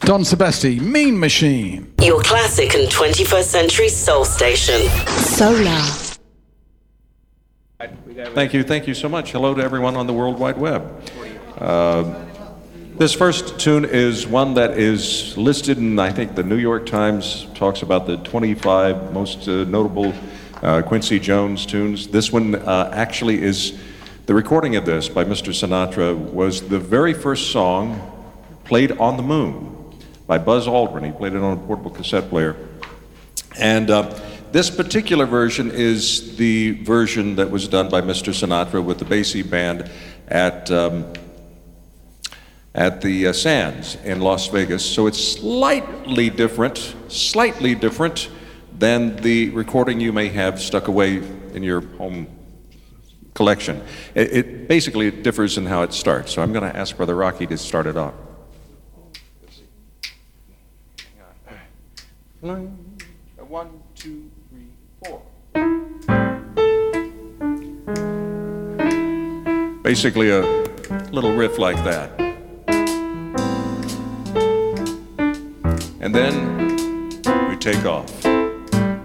Don Sebesti, Mean Machine. Your classic and 21st century soul station. Solar. Thank you so much. Hello to everyone on the World Wide Web. This first tune is one that is listed in, I think, the New York Times talks about the 25 most notable Quincy Jones tunes. This one actually is, the recording of this by Mr. Sinatra was the very first song played on the moon by Buzz Aldrin. He played it on a portable cassette player. And this particular version is the version that was done by Mr. Sinatra with the Basie Band at the Sands in Las Vegas. So it's slightly different than the recording you may have stuck away in your home collection. It basically differs in how it starts. So I'm going to ask Brother Rocky to start it off. 1, 2, 3, 4. Basically a little riff like that. And then we take off.